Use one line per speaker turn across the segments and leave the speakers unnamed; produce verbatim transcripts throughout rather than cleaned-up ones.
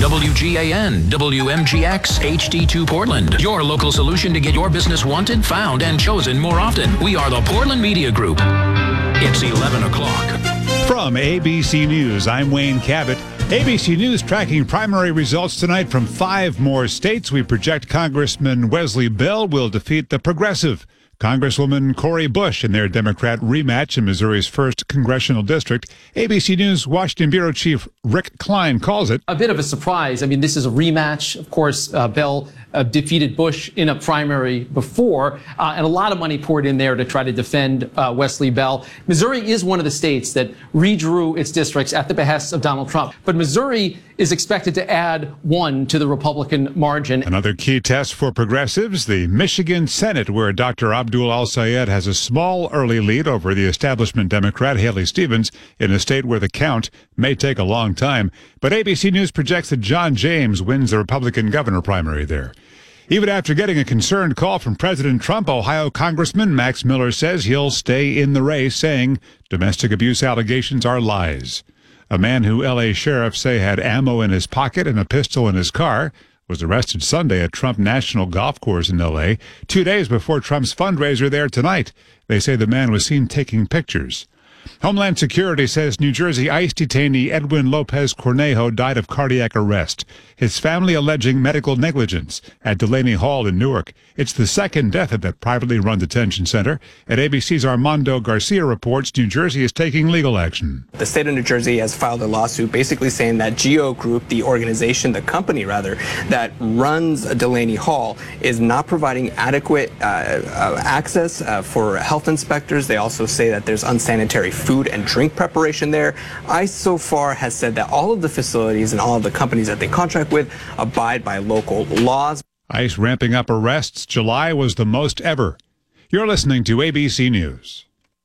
W G A N, W M G X, H D two Portland. Your local solution to get your business wanted, found, and chosen more often. We are the Portland Media Group. It's eleven o'clock.
From A B C News, I'm Wayne Cabot. A B C News tracking primary results tonight from five more states. We project Congressman Wesley Bell will defeat the Progressive Congresswoman Cori Bush in their Democrat rematch in Missouri's first congressional district. A B C News Washington Bureau Chief Rick Klein calls it
a bit of a surprise. I mean, this is a rematch. Of course, uh, Bell uh, defeated Bush in a primary before, uh, and a lot of money poured in there to try to defend uh, Wesley Bell. Missouri is one of the states that redrew its districts at the behest of Donald Trump. But Missouri is expected to add one to the Republican margin.
Another key test for progressives, the Michigan Senate, where Doctor Abdul Al-Sayed has a small early lead over the establishment Democrat Haley Stevens in a state where the count may take a long time. But A B C News projects that John James wins the Republican governor primary there. Even after getting a concerned call from President Trump, Ohio Congressman Max Miller says he'll stay in the race, saying domestic abuse allegations are lies. A man who L A sheriffs say had ammo in his pocket and a pistol in his car was arrested Sunday at Trump National Golf Course in L A, two days before Trump's fundraiser there tonight. They say the man was seen taking pictures. Homeland Security says New Jersey ICE detainee Edwin Lopez Cornejo died of cardiac arrest. His family alleging medical negligence at Delaney Hall in Newark. It's the second death at that privately run detention center. At A B C's Armando Garcia reports New Jersey is taking legal action.
The state of New Jersey has filed a lawsuit basically saying that GEO Group, the organization, the company rather, that runs Delaney Hall, is not providing adequate uh, uh, access uh, for health inspectors. They also say that there's unsanitary food and drink preparation there. ICE so far has said that all of the facilities and all of the companies that they contract with abide by local laws.
ICE ramping up arrests. July was the most ever. You're listening to A B C News.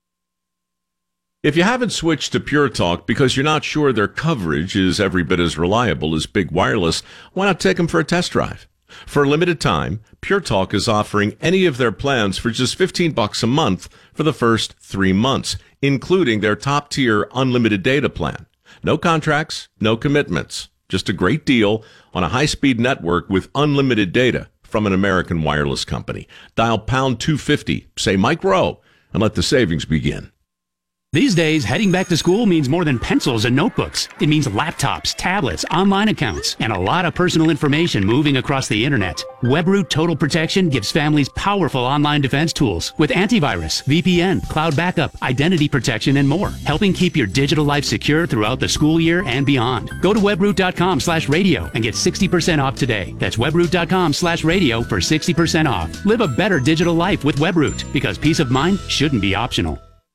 If you haven't switched to Pure Talk because you're not sure their coverage is every bit as reliable as Big Wireless, why not take them for a test drive? For a limited time, Pure Talk is offering any of their plans for just fifteen bucks a month for the first three months, including their top-tier unlimited data plan. No contracts, no commitments. Just a great deal on a high-speed network with unlimited data from an American wireless company. Dial pound two fifty, say Mike Rowe, and let the savings begin.
These days, heading back to school means more than pencils and notebooks. It means laptops, tablets, online accounts, and a lot of personal information moving across the internet. WebRoot Total Protection gives families powerful online defense tools with antivirus, V P N, cloud backup, identity protection, and more, helping keep your digital life secure throughout the school year and beyond. Go to webroot.com slash radio and get sixty percent off today. That's webroot.com slash radio for sixty percent off. Live a better digital life with WebRoot, because peace of mind shouldn't be optional.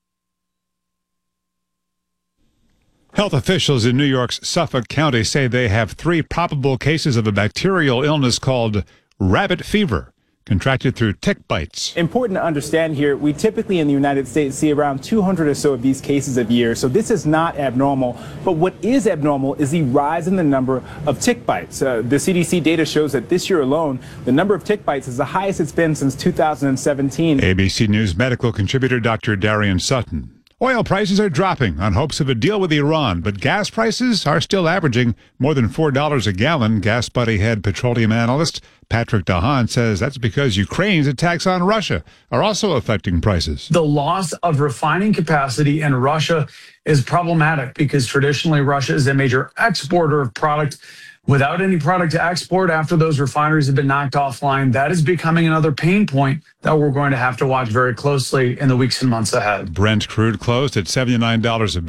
Health officials in New York's Suffolk County say they have three probable cases of a bacterial illness called rabbit fever, contracted through tick bites.
Important to understand here, we typically in the United States see around two hundred or so of these cases a year, so this is not abnormal. But what is abnormal is the rise in the number of tick bites. Uh, the C D C data shows that this year alone, the number of tick bites is the highest it's been since two thousand seventeen.
A B C News medical contributor Doctor Darian Sutton. Oil prices are dropping on hopes of a deal with Iran, but gas prices are still averaging more than four dollars a gallon. Gas Buddy head petroleum analyst Patrick Dahan says that's because Ukraine's attacks on Russia are also affecting prices.
The loss of refining capacity in Russia is problematic because traditionally Russia is a major exporter of product. Without any product to export after those refineries have been knocked offline, that is becoming another pain point that we're going to have to watch very closely in the weeks and months ahead.
Brent crude closed at seventy-nine dollars a